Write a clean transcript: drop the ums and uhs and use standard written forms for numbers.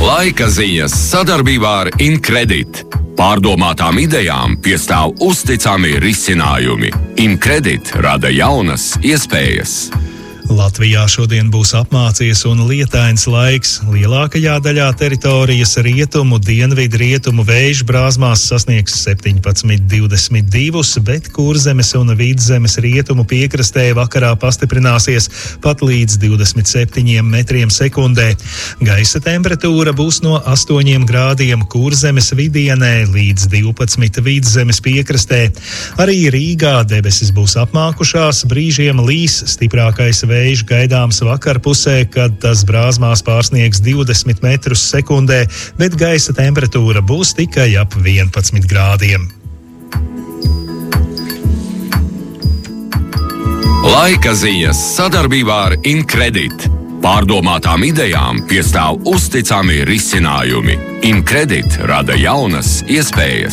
Laika ziņas sadarbībā ar Incredit. Pārdomātām idejām piestāv uzticami risinājumi. Incredit rada jaunas iespējas. Latvijā šodien būs apmācies un lietains laiks. Lielākajā daļā teritorijas rietumu, dienvidrietumu vēju brāzmās sasniegs 17,22, bet Kurzemes un Vidzemes rietumu piekrastē vakarā pastiprināsies pat līdz 27 metriem sekundē. Gaisa temperatūra būs no 8 grādiem Kurzemes vidienē līdz 12 Vidzemes piekrastē. Arī Rīgā debesis būs apmākušās, brīžiem līs, stiprākais vējš gaidāms vakarpusē, kad tas brāzmās pārsniegs 20 metrus sekundē, bet gaisa temperatūra būs tikai ap 11 grādiem. Laika ziņas sadarbībā ar Incredit. Pārdomātām idejām piestāv uzticami risinājumi. Incredit rada jaunas iespējas.